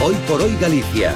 Hoy por Hoy Galicia.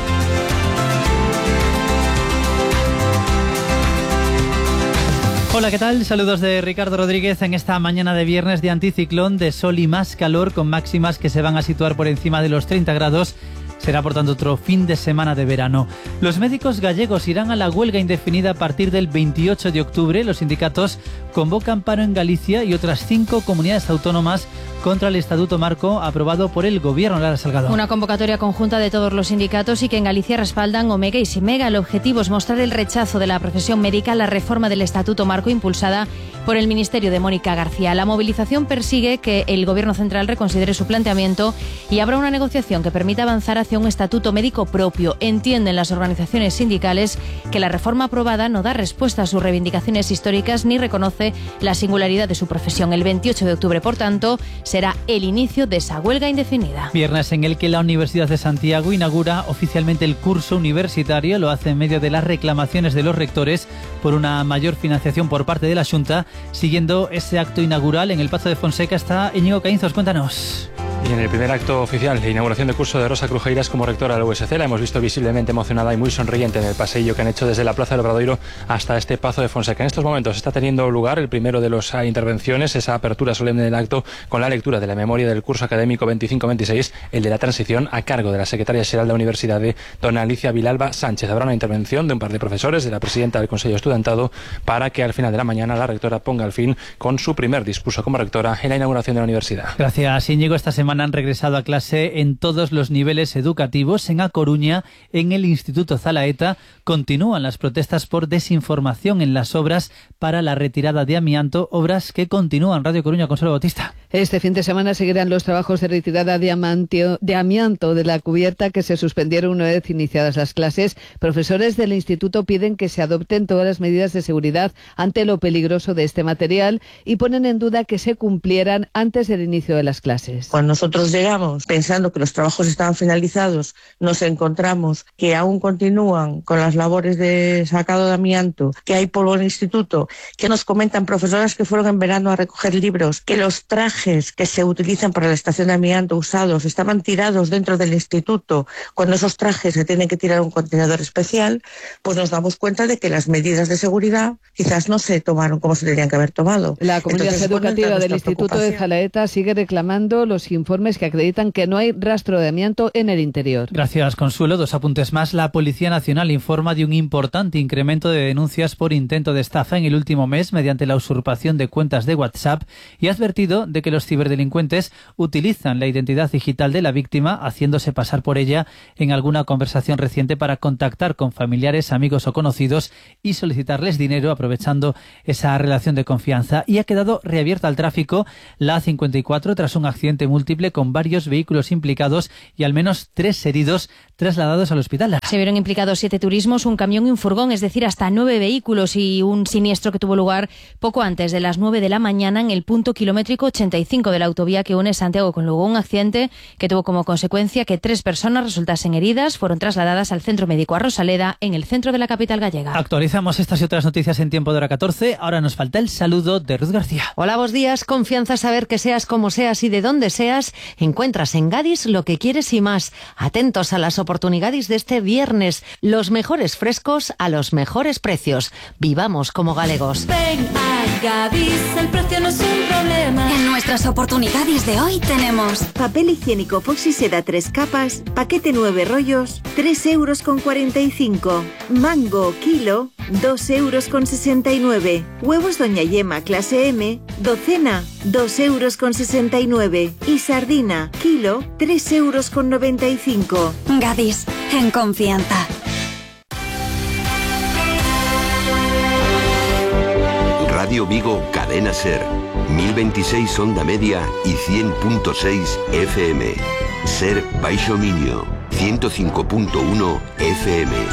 Hola, ¿qué tal? Saludos de Ricardo Rodríguez en esta mañana de viernes de anticiclón, de sol y más calor, con máximas que se van a situar por encima de los 30 grados. Será, por tanto, otro fin de semana de verano. Los médicos gallegos irán a la huelga indefinida a partir del 28 de octubre. Los sindicatos convocan paro en Galicia y otras 5 comunidades autónomas contra el Estatuto Marco aprobado por el Gobierno. Lara Salgado. Una convocatoria conjunta de todos los sindicatos y que en Galicia respaldan Omega y Simega. El objetivo es mostrar el rechazo de la profesión médica a la reforma del Estatuto Marco impulsada por el Ministerio de Mónica García. La movilización persigue que el Gobierno central reconsidere su planteamiento y abra una negociación que permita avanzar hacia un estatuto médico propio. Entienden las organizaciones sindicales que la reforma aprobada no da respuesta a sus reivindicaciones históricas ni reconoce la singularidad de su profesión. El 28 de octubre, por tanto, será el inicio de esa huelga indefinida. Viernes en el que la Universidad de Santiago inaugura oficialmente el curso universitario. Lo hace en medio de las reclamaciones de los rectores por una mayor financiación por parte de la Xunta. Siguiendo ese acto inaugural en el Pazo de Fonseca está Íñigo Caínzos. Cuéntanos. Y en el primer acto oficial de inauguración del curso de Rosa Crujeiras como rectora de la USC, la hemos visto visiblemente emocionada y muy sonriente en el pasillo que han hecho desde la Plaza del Obradoiro hasta este Pazo de Fonseca. En estos momentos está teniendo lugar el primero de las intervenciones, esa apertura solemne del acto con la lectura de la memoria del curso académico 25-26, el de la transición, a cargo de la secretaria xeral de la Universidad, dona Alicia Vilalba Sánchez. Habrá una intervención de un par de profesores, de la presidenta del Consejo Estudantado, para que al final de la mañana la rectora ponga el fin con su primer discurso como rectora en la inauguración de la universidad. Gracias, Íñigo. Esta semana han regresado a clase en todos los niveles educativos. En A Coruña, en el Instituto Zalaeta, continúan las protestas por desinformación en las obras para la retirada de amianto, obras que continúan. Radio Coruña, Consuelo Bautista. Este fin de semana seguirán los trabajos de retirada de amianto de la cubierta que se suspendieron una vez iniciadas las clases. Profesores del instituto piden que se adopten todas las medidas de seguridad ante lo peligroso de este material y ponen en duda que se cumplieran antes del inicio de las clases. Cuando nosotros llegamos pensando que los trabajos estaban finalizados, nos encontramos que aún continúan con las labores de sacado de amianto, que hay polvo en el instituto, que nos comentan profesoras que fueron en verano a recoger libros, que los trajes que se utilizan para la estación de amianto usados estaban tirados dentro del instituto, cuando esos trajes se tienen que tirar a un contenedor especial, pues nos damos cuenta de que las medidas de seguridad quizás no se tomaron como se tendrían que haber tomado. La comunidad educativa del Instituto de Zalaeta sigue reclamando los informes que acreditan que no hay rastro de amianto en el interior. Gracias, Consuelo. 2 apuntes más. La Policía Nacional informa de un importante incremento de denuncias por intento de estafa en el último mes mediante la usurpación de cuentas de WhatsApp y ha advertido de que los ciberdelincuentes utilizan la identidad digital de la víctima haciéndose pasar por ella en alguna conversación reciente para contactar con familiares, amigos o conocidos y solicitarles dinero aprovechando esa relación de confianza. Y ha quedado reabierta al tráfico la A54 tras un accidente múltiple con varios vehículos implicados y al menos 3 heridos trasladados al hospital. Se vieron implicados 7 turismos, un camión y un furgón, es decir, hasta 9 vehículos, y un siniestro que tuvo lugar poco antes de las 9 de la mañana en el punto kilométrico 85 de la autovía que une Santiago con Lugo. Un accidente que tuvo como consecuencia que 3 personas resultasen heridas, fueron trasladadas al centro médico a Rosaleda, en el centro de la capital gallega. Actualizamos estas y otras noticias en tiempo de hora 14. Ahora nos falta el saludo de Ruth García. Hola, buenos días. Confianza, saber que seas como seas y de dónde seas, encuentras en Gadis lo que quieres y más. Atentos a las oportunidades de este viernes. Los mejores frescos a los mejores precios. Vivamos como galegos. Ven a Gadis, el precio no es un problema. En nuestras oportunidades de hoy tenemos papel higiénico Foxy Seda 3 capas, paquete 9 rollos, 3,45 €. Mango kilo, 2,69 €. Huevos Doña Yema clase M, docena, 2,69 €. Y sardina kilo, 3,95 €. Gadis, en confianza. Radio Vigo, Cadena Ser, 1026 onda media y 100.6 FM. Ser Baixo Minio, 105.1 FM.